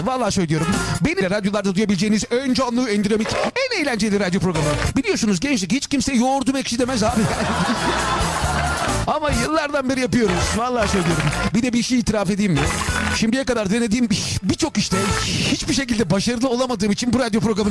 Vallahi söylüyorum. Beni radyolarda duyabileceğiniz en canlı, en dinamik, en eğlenceli radyo programı. Biliyorsunuz gençlik hiç kimse yoğurdum ekşi demez abi. Ama yıllardan beri yapıyoruz. Vallahi söylüyorum. Bir de bir şey itiraf edeyim mi? Şimdiye kadar denediğim birçok işte hiçbir şekilde başarılı olamadığım için bu radyo programını